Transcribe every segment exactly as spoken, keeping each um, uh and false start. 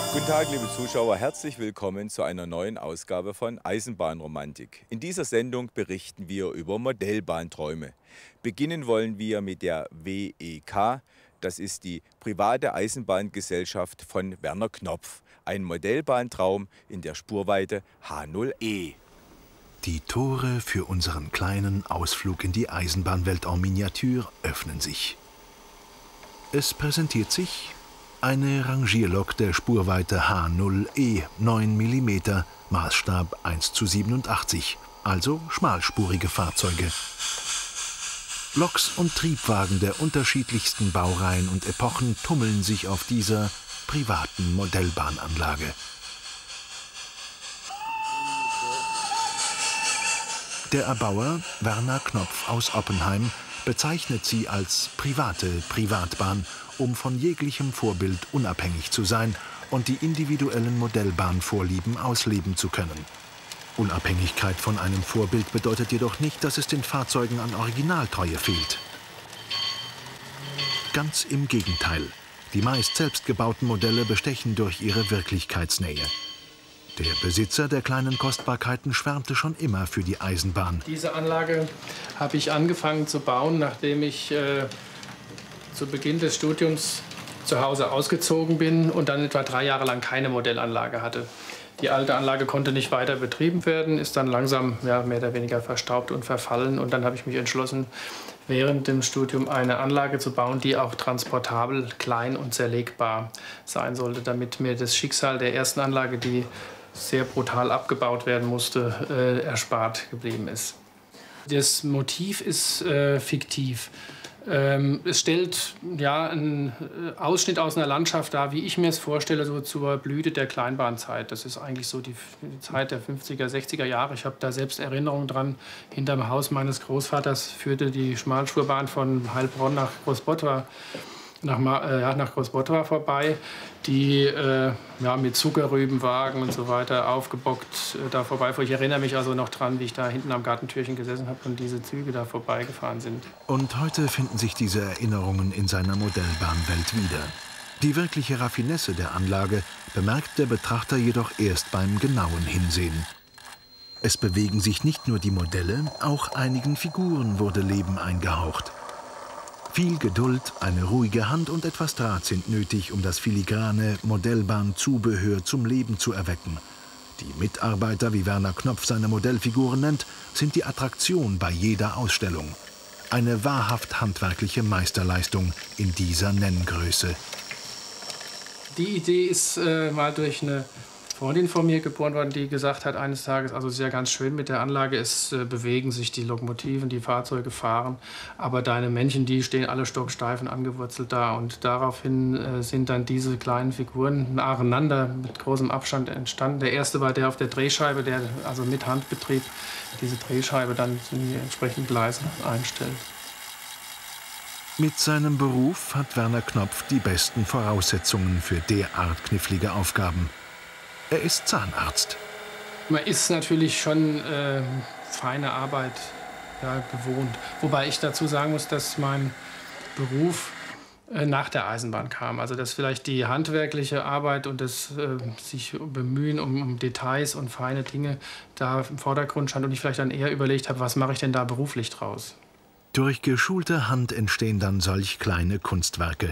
Guten Tag, liebe Zuschauer, herzlich willkommen zu einer neuen Ausgabe von Eisenbahnromantik. In dieser Sendung berichten wir über Modellbahnträume. Beginnen wollen wir mit der W E K, das ist die private Eisenbahngesellschaft von Werner Knopf. Ein Modellbahntraum in der Spurweite H null E. Die Tore für unseren kleinen Ausflug in die Eisenbahnwelt en Miniature öffnen sich. Es präsentiert sich eine Rangierlok der Spurweite H null E, neun Millimeter, Maßstab eins zu siebenundachtzig, also schmalspurige Fahrzeuge. Loks und Triebwagen der unterschiedlichsten Baureihen und Epochen tummeln sich auf dieser privaten Modellbahnanlage. Der Erbauer, Werner Knopf aus Oppenheim, bezeichnet sie als private Privatbahn, um von jeglichem Vorbild unabhängig zu sein und die individuellen Modellbahnvorlieben ausleben zu können. Unabhängigkeit von einem Vorbild bedeutet jedoch nicht, dass es den Fahrzeugen an Originaltreue fehlt. Ganz im Gegenteil. Die meist selbstgebauten Modelle bestechen durch ihre Wirklichkeitsnähe. Der Besitzer der kleinen Kostbarkeiten schwärmte schon immer für die Eisenbahn. Diese Anlage habe ich angefangen zu bauen, nachdem ich äh, zu Beginn des Studiums zu Hause ausgezogen bin und dann etwa drei Jahre lang keine Modellanlage hatte. Die alte Anlage konnte nicht weiter betrieben werden, ist dann langsam ja, mehr oder weniger verstaubt und verfallen. Und dann habe ich mich entschlossen, während dem Studium eine Anlage zu bauen, die auch transportabel, klein und zerlegbar sein sollte, damit mir das Schicksal der ersten Anlage, die sehr brutal abgebaut werden musste, äh, erspart geblieben ist. Das Motiv ist äh, fiktiv. Ähm, es stellt ja, einen Ausschnitt aus einer Landschaft dar, wie ich mir es vorstelle, so zur Blüte der Kleinbahnzeit. Das ist eigentlich so die, die Zeit der fünfziger, sechziger Jahre. Ich habe da selbst Erinnerungen dran. Hinterm Haus meines Großvaters führte die Schmalspurbahn von Heilbronn nach Großbottwar nach, äh, ja, nach Großbottwar vorbei, die äh, ja, mit Zuckerrübenwagen und so weiter aufgebockt äh, da vorbeifuhr. Ich erinnere mich also noch dran, wie ich da hinten am Gartentürchen gesessen habe und diese Züge da vorbeigefahren sind. Und heute finden sich diese Erinnerungen in seiner Modellbahnwelt wieder. Die wirkliche Raffinesse der Anlage bemerkt der Betrachter jedoch erst beim genauen Hinsehen. Es bewegen sich nicht nur die Modelle, auch einigen Figuren wurde Leben eingehaucht. Viel Geduld, eine ruhige Hand und etwas Draht sind nötig, um das filigrane Modellbahnzubehör zum Leben zu erwecken. Die Mitarbeiter, wie Werner Knopf seine Modellfiguren nennt, sind die Attraktion bei jeder Ausstellung. Eine wahrhaft handwerkliche Meisterleistung in dieser Nenngröße. Die Idee ist äh, mal durch eine Freundin von mir geboren worden, die gesagt hat eines Tages, also es ist ja ganz schön mit der Anlage, es äh, bewegen sich die Lokomotiven, die Fahrzeuge fahren, aber deine Männchen, die stehen alle stocksteif und angewurzelt da. Und daraufhin äh, sind dann diese kleinen Figuren nacheinander mit großem Abstand entstanden. Der erste war der auf der Drehscheibe, der also mit Handbetrieb diese Drehscheibe dann in die entsprechenden Gleise einstellt. Mit seinem Beruf hat Werner Knopf die besten Voraussetzungen für derart knifflige Aufgaben. Er ist Zahnarzt. Man ist natürlich schon äh, feine Arbeit ja, gewohnt. Wobei ich dazu sagen muss, dass mein Beruf äh, nach der Eisenbahn kam. Also dass vielleicht die handwerkliche Arbeit und das äh, sich bemühen um, um Details und feine Dinge da im Vordergrund stand und ich vielleicht dann eher überlegt habe, was mache ich denn da beruflich draus? Durch geschulte Hand entstehen dann solch kleine Kunstwerke.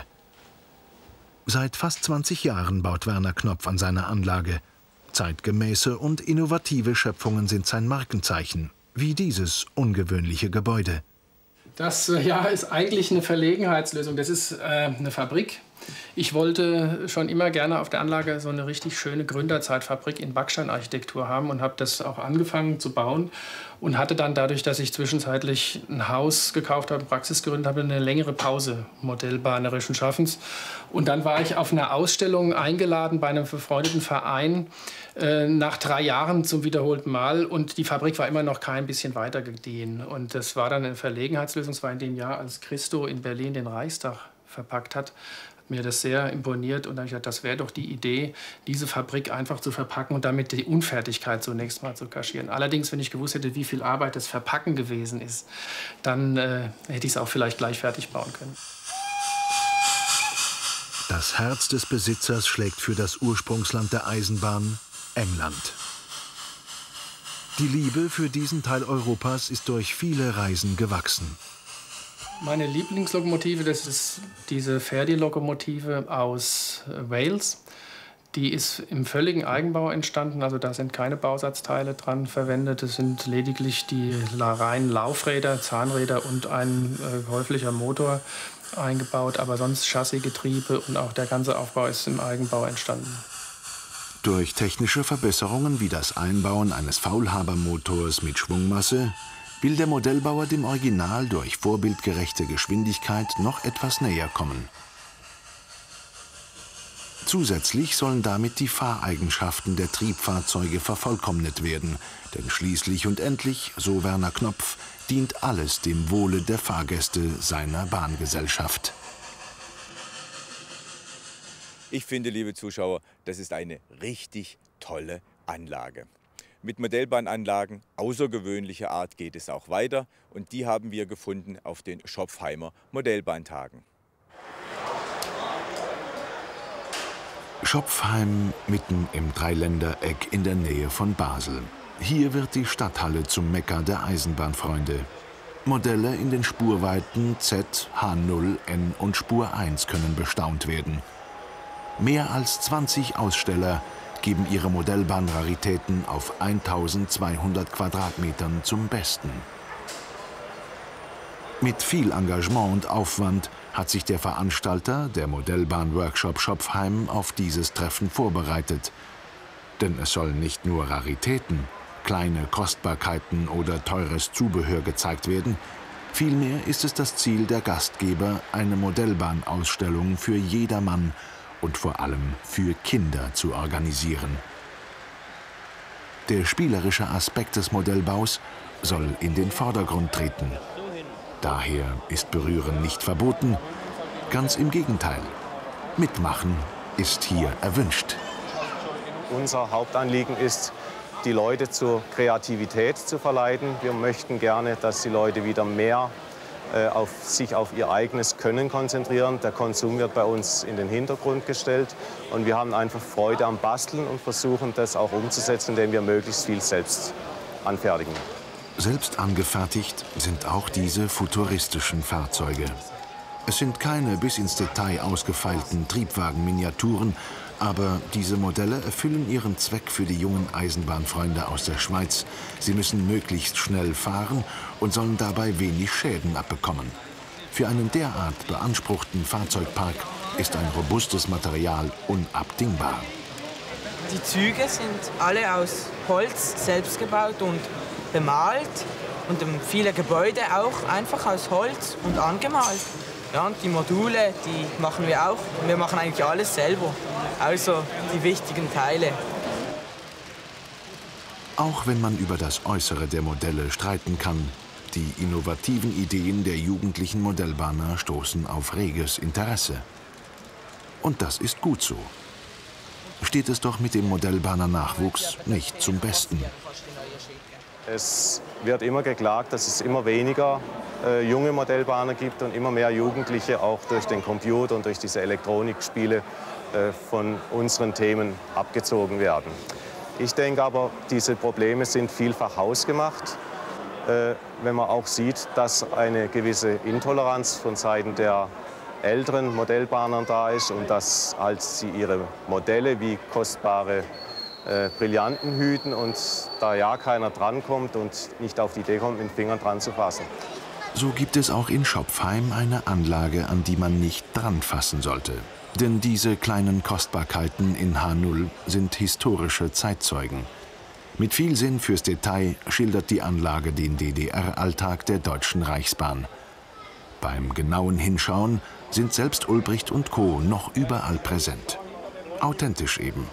Seit fast zwanzig Jahren baut Werner Knopf an seiner Anlage. Zeitgemäße und innovative Schöpfungen sind sein Markenzeichen, wie dieses ungewöhnliche Gebäude. Das ja, ist eigentlich eine Verlegenheitslösung. Das ist äh, eine Fabrik. Ich wollte schon immer gerne auf der Anlage so eine richtig schöne Gründerzeitfabrik in Backsteinarchitektur haben und habe das auch angefangen zu bauen und hatte dann dadurch, dass ich zwischenzeitlich ein Haus gekauft habe, Praxis gegründet habe, eine längere Pause modellbahnerischen Schaffens. Und dann war ich auf einer Ausstellung eingeladen bei einem befreundeten Verein äh, nach drei Jahren zum wiederholten Mal und die Fabrik war immer noch kein bisschen weiter gediehen. Und das war dann eine Verlegenheitslösung. Es war in dem Jahr, als Christo in Berlin den Reichstag verpackt hat, mir das sehr imponiert und dann habe ich gedacht, das wäre doch die Idee, diese Fabrik einfach zu verpacken und damit die Unfertigkeit zunächst mal zu kaschieren. Allerdings, wenn ich gewusst hätte, wie viel Arbeit das Verpacken gewesen ist, dann äh, hätte ich es auch vielleicht gleich fertig bauen können. Das Herz des Besitzers schlägt für das Ursprungsland der Eisenbahn, England. Die Liebe für diesen Teil Europas ist durch viele Reisen gewachsen. Meine Lieblingslokomotive, das ist diese Verdi-Lokomotive aus Wales. Die ist im völligen Eigenbau entstanden, also da sind keine Bausatzteile dran verwendet. Es sind lediglich die reinen Laufräder, Zahnräder und ein äh, häuflicher Motor eingebaut. Aber sonst Chassis, Getriebe und auch der ganze Aufbau ist im Eigenbau entstanden. Durch technische Verbesserungen wie das Einbauen eines Faulhabermotors mit Schwungmasse will der Modellbauer dem Original durch vorbildgerechte Geschwindigkeit noch etwas näher kommen. Zusätzlich sollen damit die Fahreigenschaften der Triebfahrzeuge vervollkommnet werden, denn schließlich und endlich, so Werner Knopf, dient alles dem Wohle der Fahrgäste seiner Bahngesellschaft. Ich finde, liebe Zuschauer, das ist eine richtig tolle Anlage. Mit Modellbahnanlagen außergewöhnlicher Art geht es auch weiter und die haben wir gefunden auf den Schopfheimer Modellbahntagen. Schopfheim mitten im Dreiländereck in der Nähe von Basel. Hier wird die Stadthalle zum Mekka der Eisenbahnfreunde. Modelle in den Spurweiten Z, H null, N und Spur eins können bestaunt werden. Mehr als zwanzig Aussteller geben ihre Modellbahnraritäten auf eintausendzweihundert Quadratmetern zum Besten. Mit viel Engagement und Aufwand hat sich der Veranstalter, der Modellbahn-Workshop Schopfheim, auf dieses Treffen vorbereitet. Denn es sollen nicht nur Raritäten, kleine Kostbarkeiten oder teures Zubehör gezeigt werden. Vielmehr ist es das Ziel der Gastgeber, eine Modellbahnausstellung für jedermann und vor allem für Kinder zu organisieren. Der spielerische Aspekt des Modellbaus soll in den Vordergrund treten. Daher ist Berühren nicht verboten, ganz im Gegenteil. Mitmachen ist hier erwünscht. Unser Hauptanliegen ist, die Leute zur Kreativität zu verleiten. Wir möchten gerne, dass die Leute wieder mehr äh, auf sich auf ihr eigenes Können konzentrieren. Der Konsum wird bei uns in den Hintergrund gestellt. Und wir haben einfach Freude am Basteln und versuchen, das auch umzusetzen, indem wir möglichst viel selbst anfertigen. Selbst angefertigt sind auch diese futuristischen Fahrzeuge. Es sind keine bis ins Detail ausgefeilten Triebwagen-Miniaturen, aber diese Modelle erfüllen ihren Zweck für die jungen Eisenbahnfreunde aus der Schweiz. Sie müssen möglichst schnell fahren und sollen dabei wenig Schäden abbekommen. Für einen derart beanspruchten Fahrzeugpark ist ein robustes Material unabdingbar. Die Züge sind alle aus Holz selbst gebaut und bemalt und viele Gebäude auch einfach aus Holz und angemalt. Ja, und die Module, die machen wir auch. Wir machen eigentlich alles selber, also die wichtigen Teile. Auch wenn man über das Äußere der Modelle streiten kann, die innovativen Ideen der jugendlichen Modellbahner stoßen auf reges Interesse. Und das ist gut so. Steht es doch mit dem Modellbahner Nachwuchs nicht zum Besten. Es wird immer geklagt, dass es immer weniger äh, junge Modellbahner gibt und immer mehr Jugendliche auch durch den Computer und durch diese Elektronikspiele äh, von unseren Themen abgezogen werden. Ich denke aber, diese Probleme sind vielfach hausgemacht, äh, wenn man auch sieht, dass eine gewisse Intoleranz von Seiten der älteren Modellbahnern da ist und dass als sie ihre Modelle wie kostbare Äh, Brillanten hüten und da ja keiner drankommt und nicht auf die Idee kommt, mit den Fingern dran zu fassen. So gibt es auch in Schopfheim eine Anlage, an die man nicht dran fassen sollte. Denn diese kleinen Kostbarkeiten in H null sind historische Zeitzeugen. Mit viel Sinn fürs Detail schildert die Anlage den D D R-Alltag der Deutschen Reichsbahn. Beim genauen Hinschauen sind selbst Ulbricht und Co. noch überall präsent. Authentisch eben.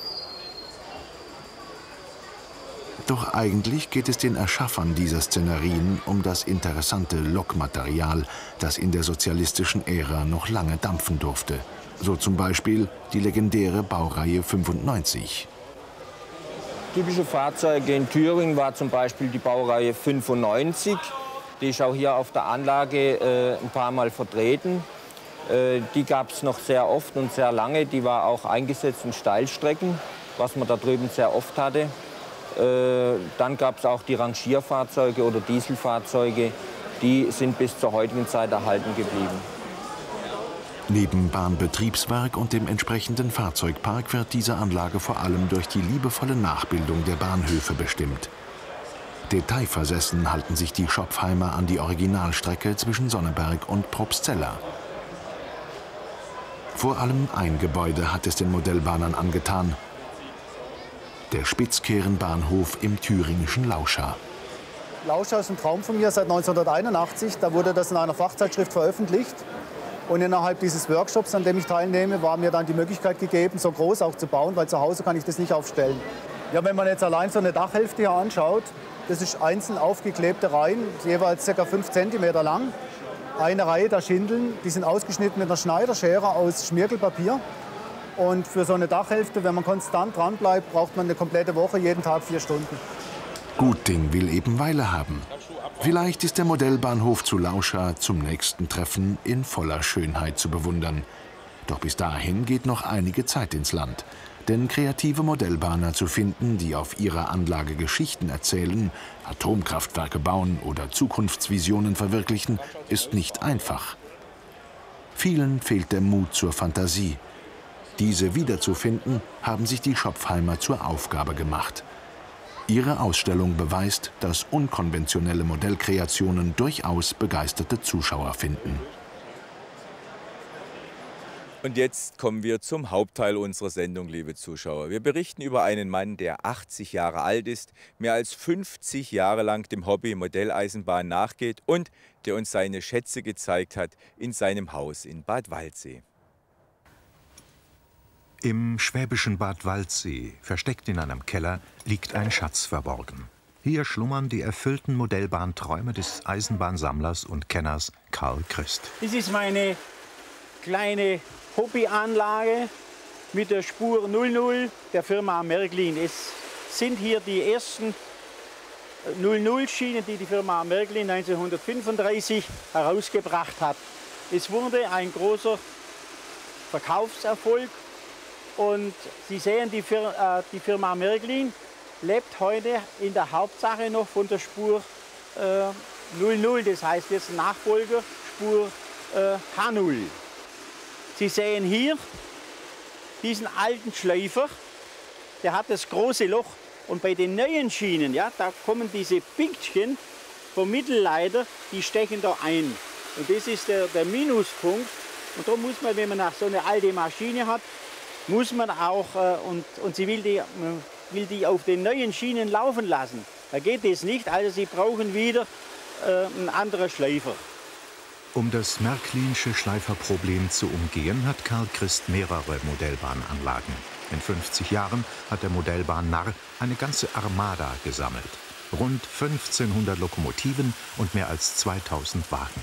Doch eigentlich geht es den Erschaffern dieser Szenerien um das interessante Lokmaterial, das in der sozialistischen Ära noch lange dampfen durfte. So zum Beispiel die legendäre Baureihe fünfundneunzig. Typische Fahrzeuge in Thüringen war zum Beispiel die Baureihe fünfundneunzig. Die ist auch hier auf der Anlage äh, ein paar Mal vertreten. Äh, die gab es noch sehr oft und sehr lange. Die war auch eingesetzt in Steilstrecken, was man da drüben sehr oft hatte. Äh, dann gab es auch die Rangierfahrzeuge oder Dieselfahrzeuge. Die sind bis zur heutigen Zeit erhalten geblieben. Neben Bahnbetriebswerk und dem entsprechenden Fahrzeugpark wird diese Anlage vor allem durch die liebevolle Nachbildung der Bahnhöfe bestimmt. Detailversessen halten sich die Schopfheimer an die Originalstrecke zwischen Sonneberg und Probstzella. Vor allem ein Gebäude hat es den Modellbahnern angetan: der Spitzkehrenbahnhof im thüringischen Lauscha. Lauscha ist ein Traum von mir seit neunzehnhunderteinundachtzig. Da wurde das in einer Fachzeitschrift veröffentlicht. Und innerhalb dieses Workshops, an dem ich teilnehme, war mir dann die Möglichkeit gegeben, so groß auch zu bauen, weil zu Hause kann ich das nicht aufstellen. Ja, wenn man jetzt allein so eine Dachhälfte hier anschaut, das ist einzeln aufgeklebte Reihen, jeweils ca. fünf Zentimeter lang. Eine Reihe der Schindeln, die sind ausgeschnitten mit einer Schneiderschere aus Schmirgelpapier. Und für so eine Dachhälfte, wenn man konstant dran bleibt, braucht man eine komplette Woche, jeden Tag vier Stunden. Gutding will eben Weile haben. Vielleicht ist der Modellbahnhof zu Lauscha zum nächsten Treffen in voller Schönheit zu bewundern. Doch bis dahin geht noch einige Zeit ins Land. Denn kreative Modellbahner zu finden, die auf ihrer Anlage Geschichten erzählen, Atomkraftwerke bauen oder Zukunftsvisionen verwirklichen, ist nicht einfach. Vielen fehlt der Mut zur Fantasie. Diese wiederzufinden, haben sich die Schopfheimer zur Aufgabe gemacht. Ihre Ausstellung beweist, dass unkonventionelle Modellkreationen durchaus begeisterte Zuschauer finden. Und jetzt kommen wir zum Hauptteil unserer Sendung, liebe Zuschauer. Wir berichten über einen Mann, der achtzig Jahre alt ist, mehr als fünfzig Jahre lang dem Hobby Modelleisenbahn nachgeht und der uns seine Schätze gezeigt hat in seinem Haus in Bad Waldsee. Im schwäbischen Bad Waldsee, versteckt in einem Keller, liegt ein Schatz verborgen. Hier schlummern die erfüllten Modellbahnträume des Eisenbahnsammlers und Kenners Karl Christ. Das ist meine kleine Hobbyanlage mit der Spur null null der Firma Märklin. Es sind hier die ersten null null-Schienen, die die Firma Märklin neunzehnhundertfünfunddreißig herausgebracht hat. Es wurde ein großer Verkaufserfolg. Und Sie sehen, die, Fir äh, die Firma Märklin lebt heute in der Hauptsache noch von der Spur äh, null null, das heißt jetzt Nachfolger Spur äh, H null. Sie sehen hier diesen alten Schleifer, der hat das große Loch. Und bei den neuen Schienen, ja, da kommen diese Pünktchen vom Mittelleiter, die stechen da ein. Und das ist der, der Minuspunkt. Und da muss man, wenn man nach so eine alte Maschine hat, muss man auch, äh, und, und sie will die, äh, will die auf den neuen Schienen laufen lassen. Da geht das nicht, also sie brauchen wieder äh, einen anderen Schleifer. Um das Märklinsche Schleiferproblem zu umgehen, hat Karl Christ mehrere Modellbahnanlagen. In fünfzig Jahren hat der Modellbahn-Narr eine ganze Armada gesammelt. Rund fünfzehnhundert Lokomotiven und mehr als zweitausend Wagen.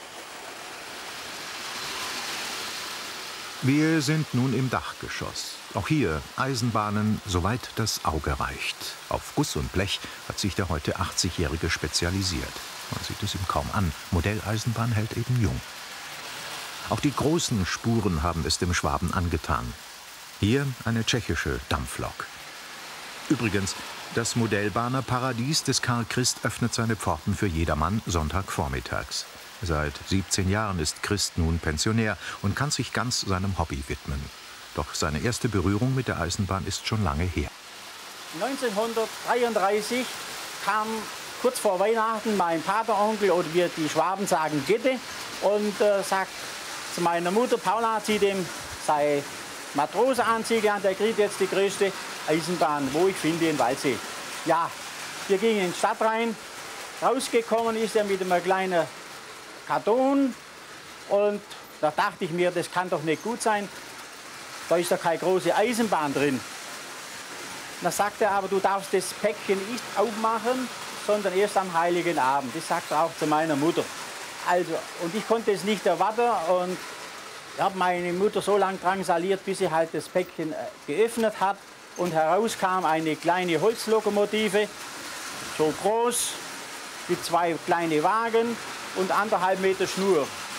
Wir sind nun im Dachgeschoss. Auch hier Eisenbahnen, soweit das Auge reicht. Auf Guss und Blech hat sich der heute achtzigjährige spezialisiert. Man sieht es ihm kaum an. Modelleisenbahn hält eben jung. Auch die großen Spuren haben es dem Schwaben angetan. Hier eine tschechische Dampflok. Übrigens, das Modellbahnerparadies des Karl Christ öffnet seine Pforten für jedermann Sonntagvormittags. Seit siebzehn Jahren ist Christ nun Pensionär und kann sich ganz seinem Hobby widmen. Doch seine erste Berührung mit der Eisenbahn ist schon lange her. neunzehnhundertdreiunddreißig kam kurz vor Weihnachten mein Pateronkel, oder wir die Schwaben sagen Gitte, und äh, sagt zu meiner Mutter, Paula, zieh dem sei Matrosenanzüge an, der kriegt jetzt die größte Eisenbahn, wo ich finde, in Waldsee. Ja, wir gingen in die Stadt rein, rausgekommen ist er mit einem kleinen Karton, und da dachte ich mir, das kann doch nicht gut sein, da ist doch keine große Eisenbahn drin. Da sagt er, aber du darfst das Päckchen nicht aufmachen, sondern erst am Heiligen Abend. Das sagt er auch zu meiner Mutter. Also, und ich konnte es nicht erwarten, und ich habe meine Mutter so lange drangsaliert, bis sie halt das Päckchen geöffnet hat, und herauskam eine kleine Holzlokomotive, so groß, mit zwei kleinen Wagen und anderthalb Meter Schnur.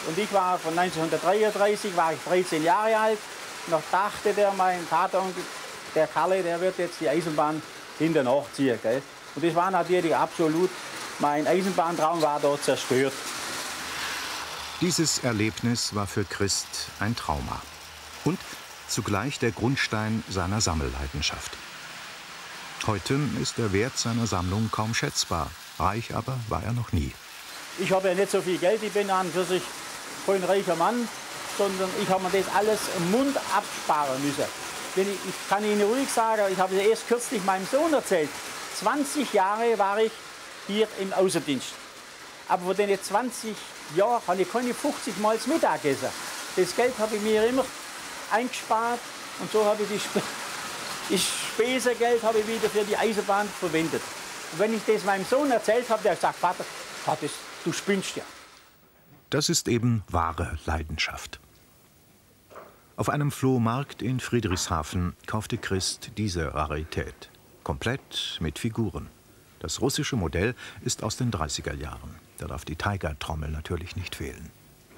Und ich war von neunzehnhundertdreiunddreißig, war ich dreizehn Jahre alt. Noch dachte der, mein Pateronkel, der Kalle, der wird jetzt die Eisenbahn hinter nachziehen. Gell? Und das war natürlich absolut, mein Eisenbahntraum war dort zerstört. Dieses Erlebnis war für Christ ein Trauma. Und zugleich der Grundstein seiner Sammelleidenschaft. Heute ist der Wert seiner Sammlung kaum schätzbar. Reich aber war er noch nie. Ich habe ja nicht so viel Geld, ich bin an und für sich kein reicher Mann, sondern ich habe mir das alles im Mund absparen müssen. Denn ich, ich kann Ihnen ruhig sagen, ich habe es erst kürzlich meinem Sohn erzählt, zwanzig Jahre war ich hier im Außendienst. Aber von den zwanzig Jahren habe ich keine fünfzig Mal das Mittagessen. Das Geld habe ich mir immer eingespart und so habe ich die Sp das Spesengeld habe ich wieder für die Eisenbahn verwendet. Und wenn ich das meinem Sohn erzählt habe, der sagt, Vater, Vater, du spinnst ja. Das ist eben wahre Leidenschaft. Auf einem Flohmarkt in Friedrichshafen kaufte Christ diese Rarität. Komplett mit Figuren. Das russische Modell ist aus den dreißiger Jahren. Da darf die Tiger-Trommel natürlich nicht fehlen.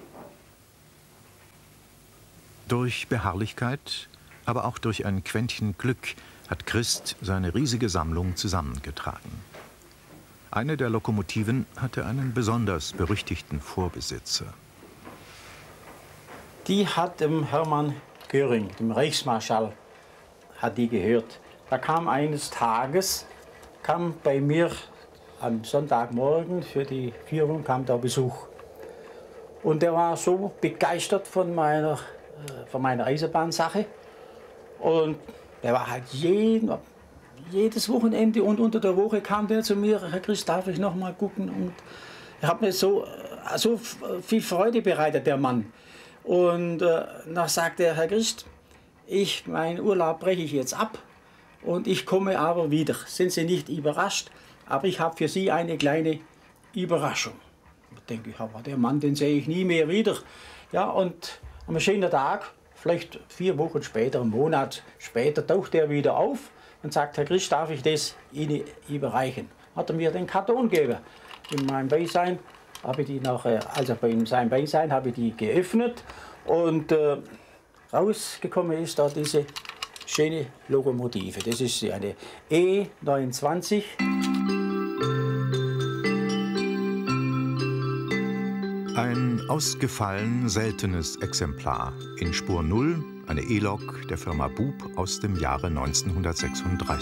Durch Beharrlichkeit, aber auch durch ein Quäntchen Glück hat Christ seine riesige Sammlung zusammengetragen. Eine der Lokomotiven hatte einen besonders berüchtigten Vorbesitzer. Die hat dem Hermann Göring, dem Reichsmarschall, hat die gehört. Da kam eines Tages, kam bei mir am Sonntagmorgen für die Führung, kam da Besuch. Und der war so begeistert von meiner, von meiner Eisenbahnsache. Und der war halt jeden, jedes Wochenende und unter der Woche kam der zu mir, Herr Christ, darf ich noch mal gucken? Und er hat mir so, so viel Freude bereitet, der Mann. Und äh, dann sagte er, Herr Christ, ich, meinen Urlaub breche ich jetzt ab und ich komme aber wieder. Sind Sie nicht überrascht? Aber ich habe für Sie eine kleine Überraschung. Da denke ich, aber der Mann, den sehe ich nie mehr wieder. Ja, und am schönen Tag, vielleicht vier Wochen später, einen Monat später, taucht er wieder auf und sagt, Herr Christ, darf ich das Ihnen überreichen? Hat er mir den Karton gegeben. In meinem Beisein habe ich die nachher, also bei seinem Beisein habe ich die geöffnet und äh, rausgekommen ist da diese schöne Lokomotive. Das ist eine E neunundzwanzig. Ein ausgefallen seltenes Exemplar. In Spur null eine E-Lok der Firma Bub aus dem Jahre neunzehnhundertsechsunddreißig.